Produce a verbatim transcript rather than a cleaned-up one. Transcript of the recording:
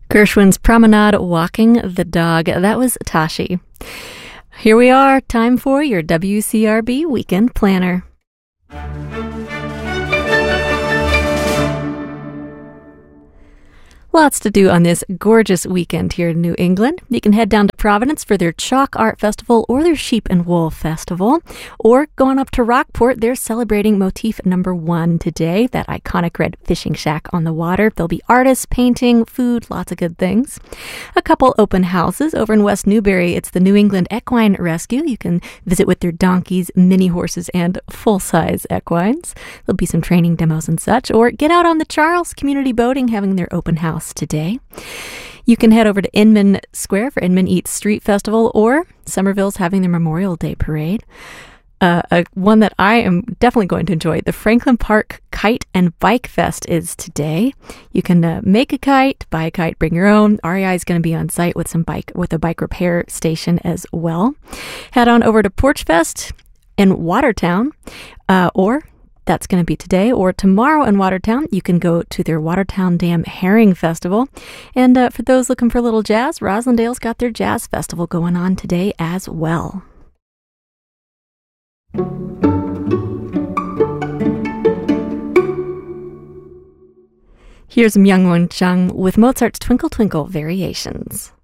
Gershwin's Promenade, Walking the Dog. That was Tashi. Here we are, time for your W C R B Weekend Planner. Lots to do on this gorgeous weekend here in New England. You can head down to Providence for their Chalk Art Festival or their Sheep and Wool Festival. Or going up to Rockport, they're celebrating motif number one today, that iconic red fishing shack on the water. There'll be artists, painting, food, lots of good things. A couple open houses over in West Newbury. It's the New England Equine Rescue. You can visit with their donkeys, mini horses, and full-size equines. There'll be some training demos and such. Or get out on the Charles Community Boating, having their open house today. You can head over to Inman Square for Inman Eats Street Festival, or Somerville's having their Memorial Day Parade. Uh, a, one that I am definitely going to enjoy, the Franklin Park Kite and Bike Fest is today. You can uh, make a kite, buy a kite, bring your own. R E I is going to be on site with some bike with a bike repair station as well. Head on over to Porch Fest in Watertown, uh, or that's going to be today or tomorrow in Watertown. You can go to their Watertown Dam Herring Festival. And uh, for those looking for a little jazz, Roslindale's got their Jazz Festival going on today as well. Here's Myung-Whun Chung with Mozart's Twinkle Twinkle Variations.